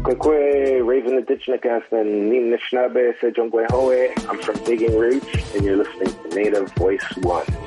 Kwekwe, Raven the Ditchnikas, and Nim Nishnabe, Sejongwe Hoe. I'm from Digging Roots, and you're listening to Native Voice One.